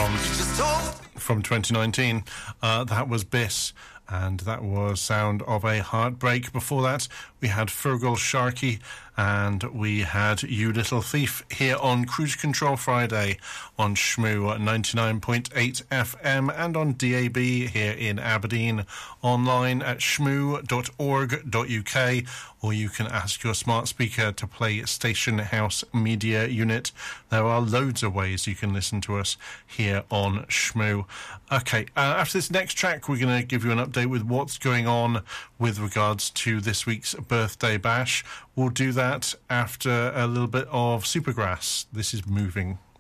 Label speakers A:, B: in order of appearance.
A: from 2019. That was Biss, and that was Sound of a Heartbreak. Before that, we had Fergal Sharkey, and we had You Little Thief here on Cruise Control Friday on Shmoo 99.8 FM and on DAB here in Aberdeen, online at shmoo.org.uk, or you can ask your smart speaker to play Station House Media Unit. There are loads of ways you can listen to us here on Shmoo. Okay, after this next track, we're going to give you an update with what's going on with regards to this week's birthday bash. We'll do that after a little bit of Supergrass. This is Moving.